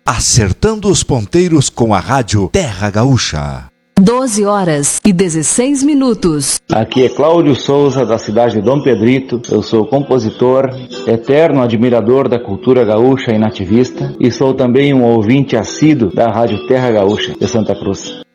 Acertando os ponteiros com a Rádio Terra Gaúcha. 12h16. Aqui é Cláudio Souza, da cidade de Dom Pedrito. Eu sou compositor, eterno admirador da cultura gaúcha e nativista, e sou também um ouvinte assíduo da Rádio Terra Gaúcha de Santa Cruz.